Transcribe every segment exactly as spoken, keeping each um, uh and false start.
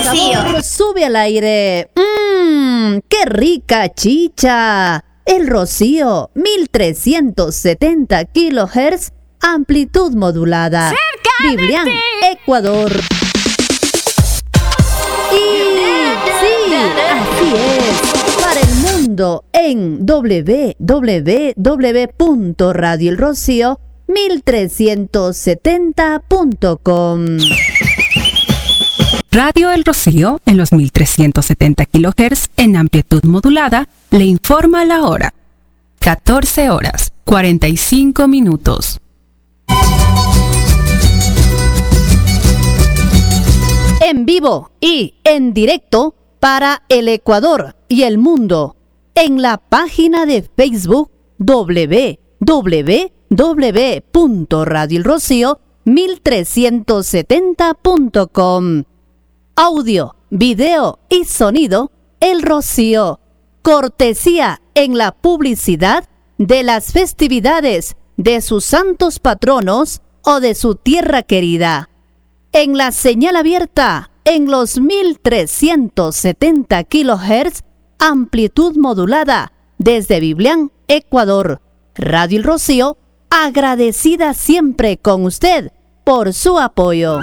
Rocío. Sube al aire. Mmm, qué rica chicha. El Rocío, mil trescientos setenta kilohertz, amplitud modulada. ¡Cerca Biblián, de ti! Ecuador. Y sí, así es. Para el mundo en doble u doble u doble u punto radio el rocío mil trescientos setenta punto com. Radio El Rocío, en los mil trescientos setenta kilohertz en amplitud modulada, le informa la hora. catorce horas, cuarenta y cinco minutos. En vivo y en directo para el Ecuador y el mundo en la página de Facebook doble u doble u doble u punto radio el rocío mil trescientos setenta punto com. Audio, video y sonido El Rocío. Cortesía en la publicidad de las festividades de sus santos patronos o de su tierra querida. En la señal abierta en los mil trescientos setenta kilohertz, amplitud modulada desde Biblián, Ecuador. Radio El Rocío, agradecida siempre con usted por su apoyo.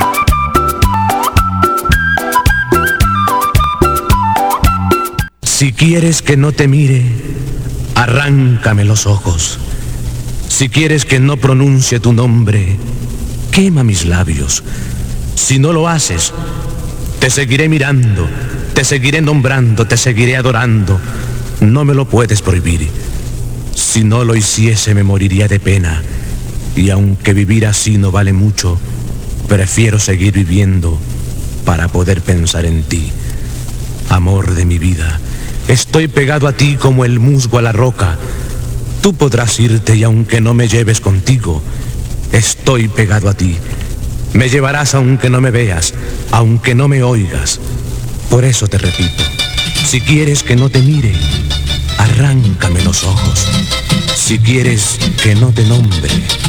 Si quieres que no te mire, arráncame los ojos. Si quieres que no pronuncie tu nombre, quema mis labios. Si no lo haces, te seguiré mirando, te seguiré nombrando, te seguiré adorando. No me lo puedes prohibir. Si no lo hiciese, me moriría de pena. Y aunque vivir así no vale mucho, prefiero seguir viviendo para poder pensar en ti. Amor de mi vida, estoy pegado a ti como el musgo a la roca. Tú podrás irte y aunque no me lleves contigo, estoy pegado a ti. Me llevarás aunque no me veas, aunque no me oigas. Por eso te repito, si quieres que no te mire, arráncame los ojos. Si quieres que no te nombre,